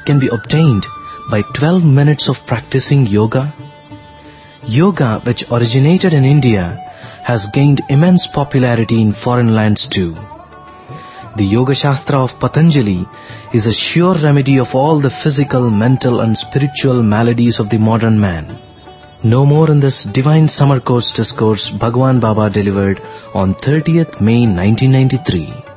can be obtained by 12 minutes of practicing yoga? Yoga, which originated in India, has gained immense popularity in foreign lands too. The Yoga Shastra of Patanjali is a sure remedy of all the physical, mental and spiritual maladies of the modern man. No more in this Divine Summer Course discourse Bhagwan Baba delivered on 30th May 1993.